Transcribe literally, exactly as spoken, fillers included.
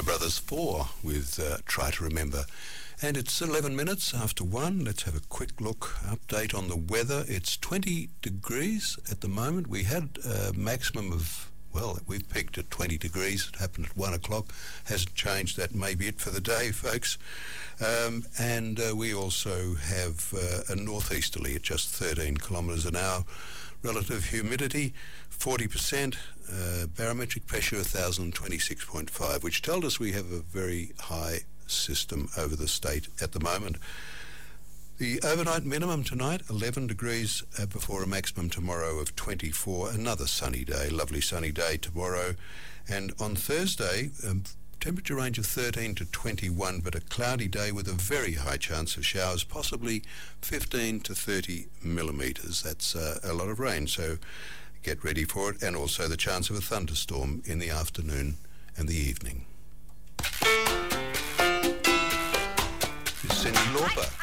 Brothers four with uh, Try to Remember. And it's eleven minutes after one. Let's have a quick look, update on the weather. It's twenty degrees at the moment. We had a maximum of, well, we've peaked at twenty degrees. It happened at one o'clock. Hasn't changed. That may be it for the day, folks. Um, and uh, we also have uh, a northeasterly at just thirteen kilometres an hour. Relative humidity, forty percent. Uh, barometric pressure, one thousand twenty-six point five, which tells us we have a very high system over the state at the moment. The overnight minimum tonight, eleven degrees uh, before a maximum tomorrow of twenty-four. Another sunny day, lovely sunny day tomorrow. And on Thursday, um, temperature range of thirteen to twenty-one, but a cloudy day with a very high chance of showers, possibly fifteen to thirty millimetres. That's uh, a lot of rain, so get ready for it. And also the chance of a thunderstorm in the afternoon and the evening. This is Cyndi Lauper.